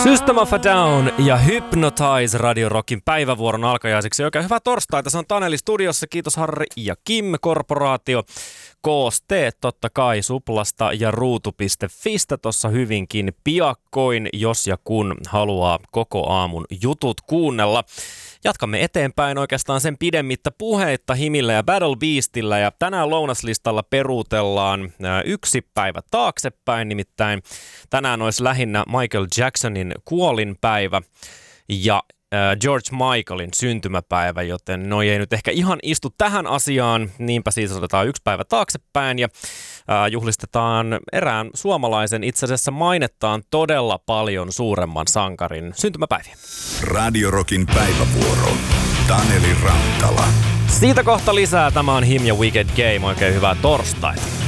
System of a Down ja Hypnotize Radio Rockin päivävuoron alkajaiseksi. Oikein hyvää torstaita. Se on Taneli studiossa. Kiitos Harri ja Kim. Korporaatio koosteet totta kai Suplasta ja Ruutu.fistä tuossa hyvinkin piakkoin, jos ja kun haluaa koko aamun jutut kuunnella. Jatkamme eteenpäin oikeastaan sen pidemmittä puheitta Himillä ja Battle Beastillä, ja tänään lounaslistalla peruutellaan yksi päivä taaksepäin, nimittäin tänään olisi lähinnä Michael Jacksonin kuolinpäivä ja George Michaelin syntymäpäivä, joten noi ei nyt ehkä ihan istu tähän asiaan, niinpä siis otetaan yksi päivä taaksepäin ja juhlistetaan erään suomalaisen, itse asiassa mainettaan todella paljon suuremman sankarin syntymäpäiviä. Radio Rockin päivävuoro. Taneli Rantala. Siitä kohta lisää. Tämä on Him ja Wicked Game. Oikein hyvää torstaita.